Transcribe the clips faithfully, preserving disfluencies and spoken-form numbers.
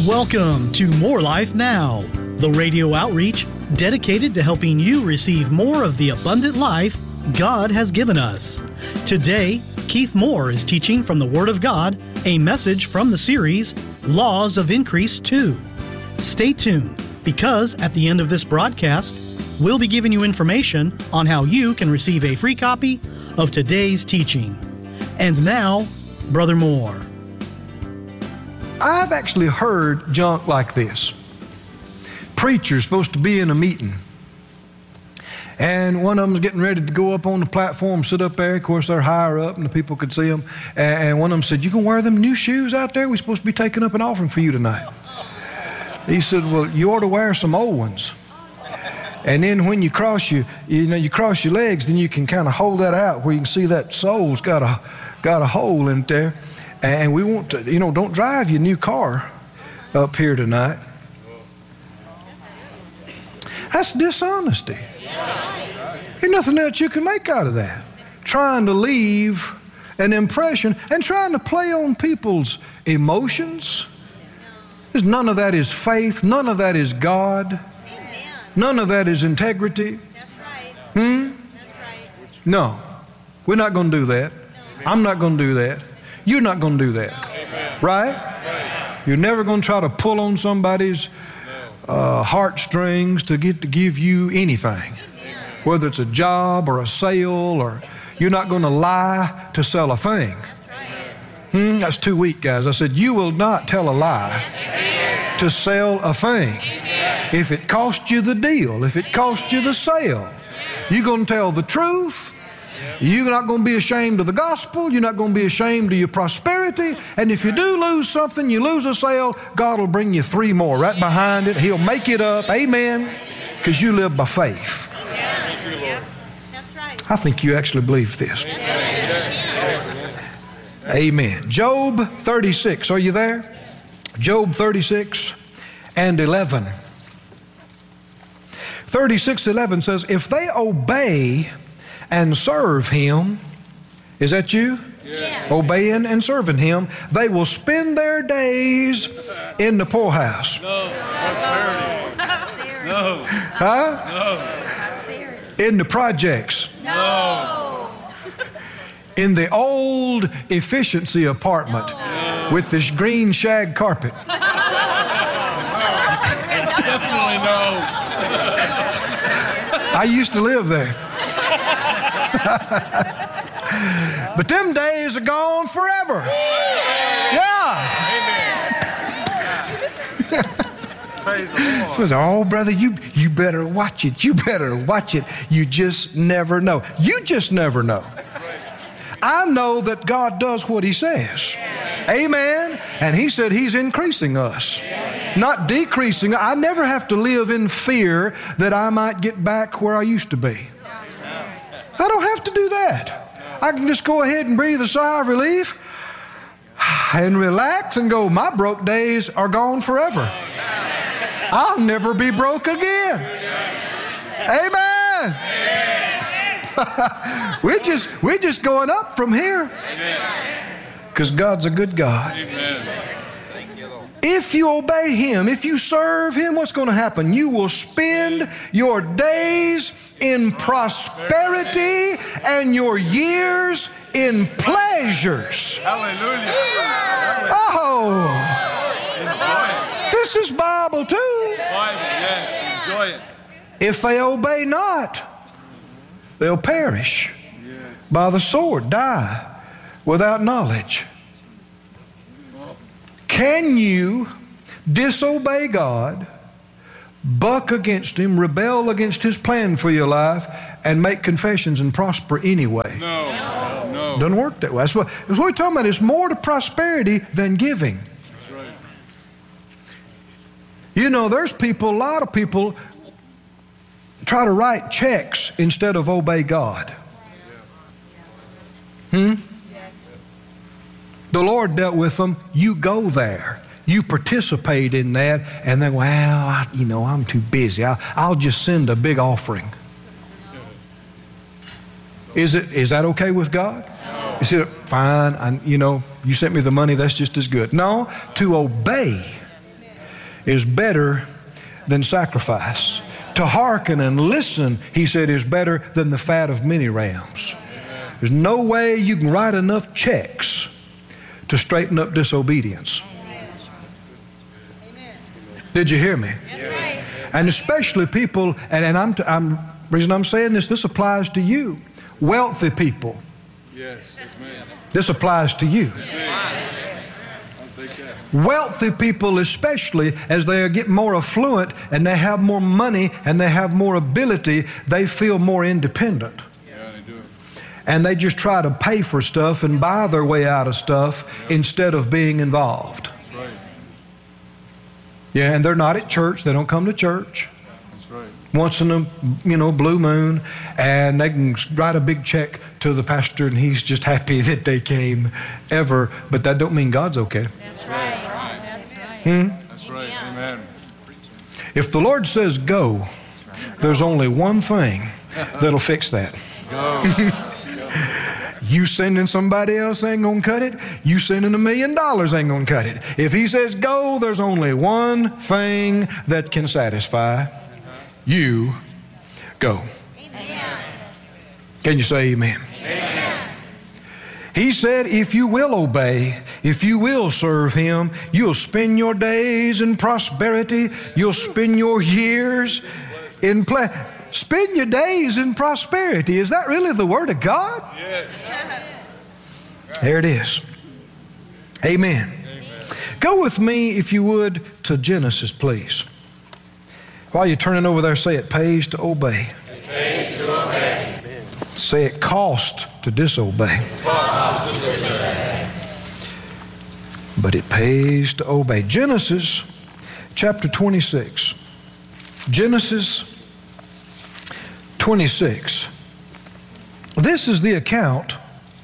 Welcome to More Life Now, the radio outreach dedicated to helping you receive more of the abundant life God has given us. Today, Keith Moore is teaching from the Word of God, a message from the series, Laws of Increase two. Stay tuned, because at the end of this broadcast, we'll be giving you information on how you can receive a free copy of today's teaching. And now, Brother Moore. I've actually heard junk like this. Preacher's supposed to be in a meeting, and one of them's getting ready to go up on the platform, sit up there. Of course, they're higher up, and the people could see them. And one of them said, "You can wear them new shoes out there? We're supposed to be taking up an offering for you tonight." He said, "Well, you ought to wear some old ones. And then when you cross your, you know, you cross your legs, then you can kind of hold that out where you can see that sole's got a got a hole in it there. And we want to, you know, don't drive your new car up here tonight." That's dishonesty. There's nothing else you can make out of that. Trying to leave an impression and trying to play on people's emotions. There's none of that is faith. None of that is God. None of that is integrity. That's right. Hmm? That's right. No, we're not going to do that. I'm not going to do that. You're not going to do that. Right? You're never going to try to pull on somebody's uh, heartstrings to get to give you anything, whether it's a job or a sale, or you're not going to lie to sell a thing. Hmm, that's too weak, guys. I said, you will not tell a lie to sell a thing. If it cost you the deal, if it cost you the sale, you're going to tell the truth. You're not going to be ashamed of the gospel. You're not going to be ashamed of your prosperity. And if you do lose something, you lose a sale, God will bring you three more right behind it. He'll make it up. Amen. Because you live by faith. That's right. I think you actually believe this. Amen. Job thirty-six. Are you there? Job thirty-six and eleven. thirty-six eleven says, if they obey and serve Him, is that you? Yeah. Obeying and serving Him, they will spend their days in the poorhouse. No. No. Huh? No. In the projects. No. In the old efficiency apartment No. with this green shag carpet. Definitely no. I used to live there. But them days are gone forever. Yeah. Praise the Lord. So I said, oh, brother, you, you better watch it. You better watch it. You just never know. You just never know. I know that God does what He says. Amen. And He said He's increasing us, not decreasing. I never have to live in fear that I might get back where I used to be. I don't have to do that. I can just go ahead and breathe a sigh of relief and relax and go, my broke days are gone forever. I'll never be broke again. Amen. we're just we're just going up from here, because God's a good God. If you obey Him, if you serve Him, what's going to happen? You will spend your days in prosperity and your years in pleasures. Hallelujah. Oh, Enjoy it. this is Bible too. Bible, yes. Enjoy it. If they obey not, they'll perish by the sword, die without knowledge. Can you disobey God, buck against Him, rebel against His plan for your life, and make confessions and prosper anyway? No. No. Doesn't work that way. That's what, that's what we're talking about. It's more to prosperity than giving. That's right. You know, there's people, a lot of people try to write checks instead of obey God. Hmm? The Lord dealt with them. You go there. You participate in that, and then, well, I, you know, I'm too busy. I'll, I'll just send a big offering. Is it? Is that okay with God? No. He said, fine, I, you know, you sent me the money, that's just as good. No, to obey is better than sacrifice. To hearken and listen, he said, is better than the fat of many rams. There's no way you can write enough checks to straighten up disobedience. Did you hear me? And especially people, and, and I'm, t- I'm, reason I'm saying this, this applies to you. Wealthy people. Yes, amen. This applies to you. Wealthy people, especially as they get more affluent and they have more money and they have more ability, they feel more independent. Yeah, they do. And they just try to pay for stuff and buy their way out of stuff Yeah. instead of being involved. That's right. Yeah, and they're not at church. They don't come to church That's right. once in a you know blue moon, and they can write a big check to the pastor, and he's just happy that they came ever. But that don't mean God's okay. That's right. That's right. Hmm? That's right. Amen. If the Lord says go, there's only one thing that'll fix that. Go. You sending somebody else ain't gonna cut it. You sending a million dollars ain't gonna cut it. If he says go, there's only one thing that can satisfy. You go. Amen. Can you say amen? Amen. He said, if you will obey, if you will serve him, you'll spend your days in prosperity. You'll spend your years in play. Spend your days in prosperity. Is that really the word of God? Yes. There it is. Amen. Amen. Go with me, if you would, to Genesis, please. While you're turning over there, say it pays to obey. It pays to obey. Say it costs to disobey. Costs to disobey. But it pays to obey. Genesis chapter twenty-six. Genesis twenty-six. This is the account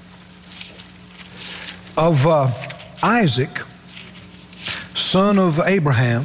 of uh, Isaac, son of Abraham,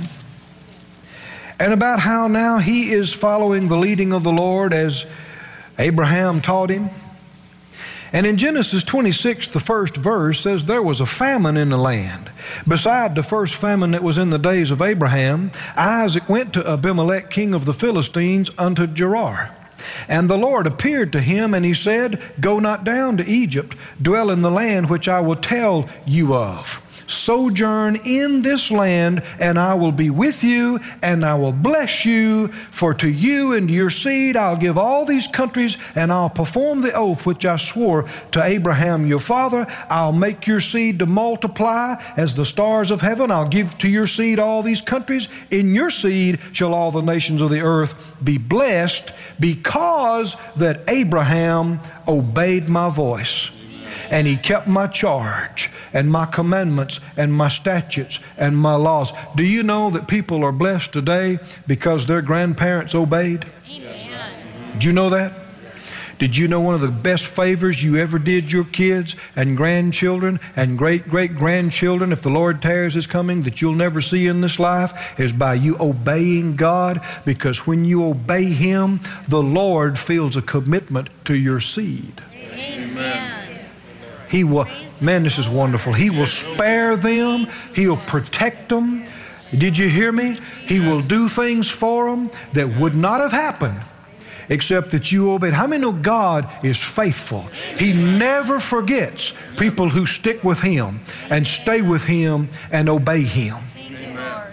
and about how now he is following the leading of the Lord as Abraham taught him. And in Genesis twenty-six, the first verse says there was a famine in the land. Beside the first famine that was in the days of Abraham, Isaac went to Abimelech, king of the Philistines, unto Gerar. And the Lord appeared to him, and he said, go not down to Egypt, dwell in the land which I will tell you of. Sojourn in this land, and I will be with you, and I will bless you. For to you and to your seed I'll give all these countries, and I'll perform the oath which I swore to Abraham your father. I'll make your seed to multiply as the stars of heaven. I'll give to your seed all these countries. In your seed shall all the nations of the earth be blessed, because that Abraham obeyed my voice, and he kept my charge and my commandments and my statutes and my laws. Do you know that people are blessed today because their grandparents obeyed? Amen. Did you know that? Did you know one of the best favors you ever did your kids and grandchildren and great-great-grandchildren, if the Lord tarries his coming, that you'll never see in this life, is by you obeying God? Because when you obey him, the Lord feels a commitment to your seed. Amen. He will, man, this is wonderful. He will spare them. He'll protect them. Did you hear me? He will do things for them that would not have happened except that you obeyed. How many know God is faithful? He never forgets people who stick with him and stay with him and obey him. Amen.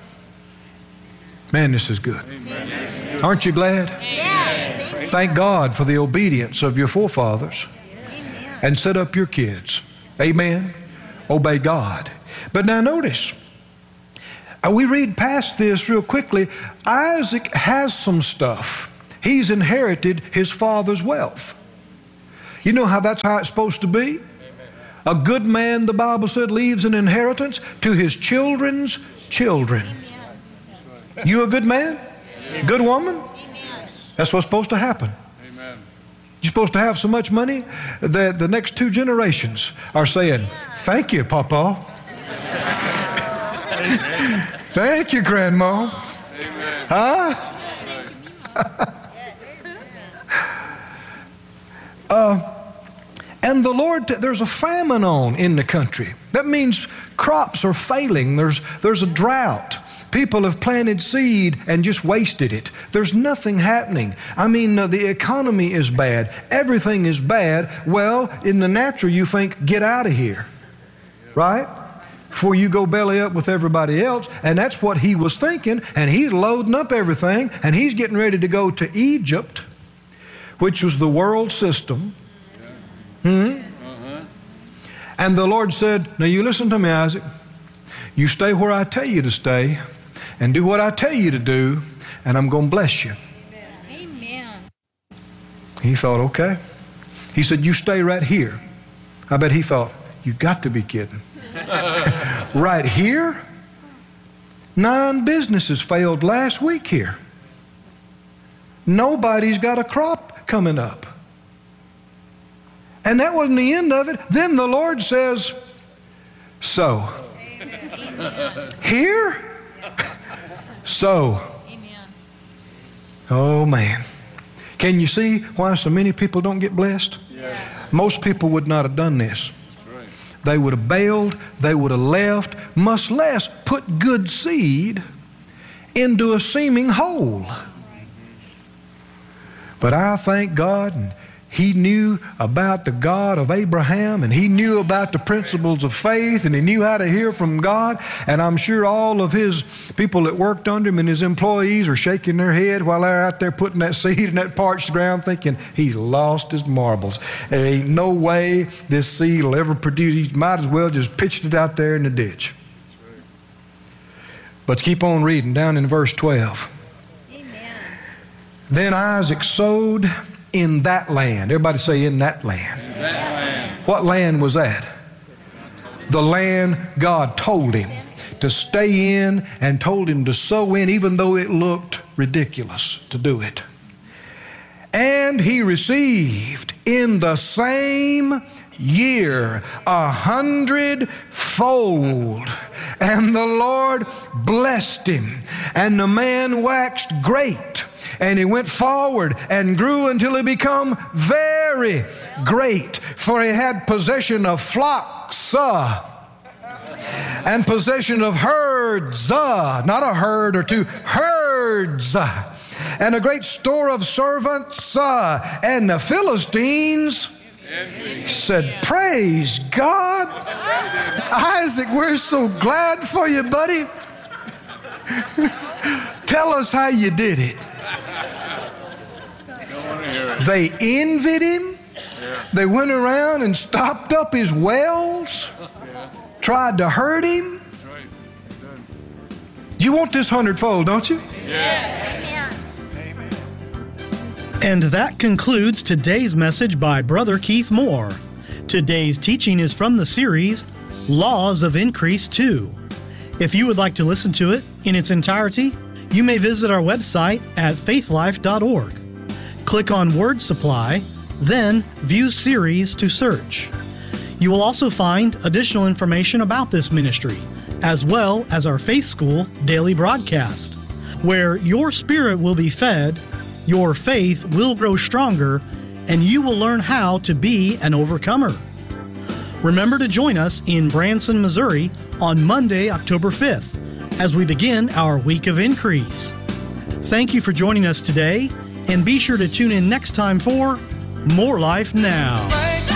Man, this is good. Amen. Aren't you glad? Yes. Thank God for the obedience of your forefathers. Amen. And set up your kids. Amen. Obey God. But now notice, uh, we read past this real quickly. Isaac has some stuff. He's inherited his father's wealth. You know how that's how it's supposed to be? A good man, the Bible said, leaves an inheritance to his children's children. You a good man? Good woman? That's what's supposed to happen. Amen. You're supposed to have so much money that the next two generations are saying, thank you, Papa. Thank you, Grandma. Amen. Huh? uh, and the Lord, there's a famine on in the country. That means crops are failing. There's, there's a drought. People have planted seed and just wasted it. There's nothing happening. I mean, uh, the economy is bad. Everything is bad. Well, in the natural, you think, get out of here, right? Before you go belly up with everybody else. And that's what he was thinking. And he's loading up everything. And he's getting ready to go to Egypt, which was the world system. Hmm? And the Lord said, now you listen to me, Isaac. You stay where I tell you to stay and do what I tell you to do, and I'm going to bless you. Amen. He thought, okay. He said, you stay right here. I bet he thought, you got to be kidding. Right here? Nine businesses failed last week here. Nobody's got a crop coming up. And that wasn't the end of it. Then the Lord says, so, here? So, oh man. Can you see why so many people don't get blessed? Yeah. Most people would not have done this. Right. They would have bailed, they would have left, much less put good seed into a seeming hole. But I thank God, and he knew about the God of Abraham, and he knew about the principles of faith, and he knew how to hear from God. And I'm sure all of his people that worked under him and his employees are shaking their head while they're out there putting that seed in that parched ground, thinking he's lost his marbles. There ain't no way this seed will ever produce. He might as well just pitched it out there in the ditch. But keep on reading down in verse twelve. Amen. Then Isaac sowed in that land. Everybody say, in that land. In that land. What land was that? The land God told him to stay in and told him to sow in, even though it looked ridiculous to do it. And he received in the same year a hundredfold. And the Lord blessed him, and the man waxed great. And he went forward and grew until he became very great. For he had possession of flocks uh, and possession of herds, uh, not a herd or two, herds, uh, and a great store of servants. Uh, and the Philistines said, praise God. Isaac, we're so glad for you, buddy. Tell us how you did it. They envied him. Yeah. They went around and stopped up his wells, yeah. Tried to hurt him. Right. You want this hundredfold, don't you? Yes. Yes. And that concludes today's message by Brother Keith Moore. Today's teaching is from the series, Laws of Increase two. If you would like to listen to it in its entirety, you may visit our website at faithlife dot org. Click on Word Supply, then View Series to search. You will also find additional information about this ministry, as well as our Faith School daily broadcast, where your spirit will be fed, your faith will grow stronger, and you will learn how to be an overcomer. Remember to join us in Branson, Missouri on Monday, October fifth, as we begin our Week of Increase. Thank you for joining us today, and be sure to tune in next time for More Life Now.